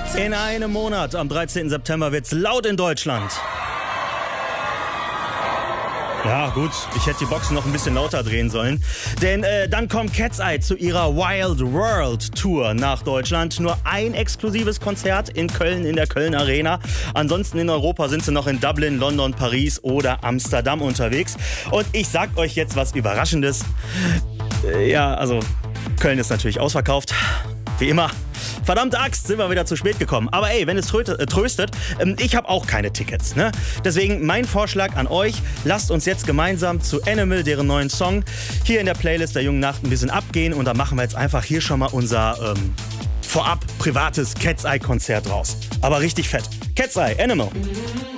In einem Monat, am 13. September, wird's laut in Deutschland. Ja gut, ich hätte die Boxen noch ein bisschen lauter drehen sollen. Denn dann kommt Cat's Eye zu ihrer Wild World Tour nach Deutschland. Nur ein exklusives Konzert in Köln, in der Köln Arena. Ansonsten in Europa sind sie noch in Dublin, London, Paris oder Amsterdam unterwegs. Und ich sag euch jetzt was Überraschendes. Köln ist natürlich ausverkauft. Wie immer. Verdammte Axt, sind wir wieder zu spät gekommen. Aber ey, wenn es tröstet, ich habe auch keine Tickets. Ne? Deswegen mein Vorschlag an euch, lasst uns jetzt gemeinsam zu Animal, deren neuen Song, hier in der Playlist der Jungen Nacht ein bisschen abgehen. Und dann machen wir jetzt einfach hier schon mal unser vorab privates Cat's Eye Konzert raus. Aber richtig fett. Cat's Eye, Animal.